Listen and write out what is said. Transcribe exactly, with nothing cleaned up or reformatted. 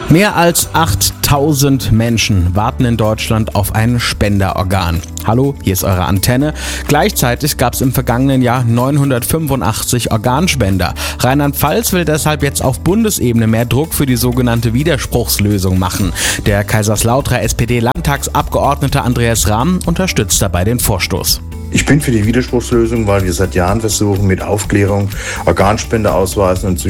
Mehr als achttausend Menschen warten in Deutschland auf ein Spenderorgan. Hallo, hier ist eure Antenne. Gleichzeitig gab es im vergangenen Jahr neunhundertfünfundachtzig Organspender. Rheinland-Pfalz will deshalb jetzt auf Bundesebene mehr Druck für die sogenannte Widerspruchslösung machen. Der Kaiserslauterer S P D-Landtagsabgeordnete Andreas Rahm unterstützt dabei den Vorstoß. Ich bin für die Widerspruchslösung, weil wir seit Jahren versuchen, mit Aufklärung Organspende ausweisen und zu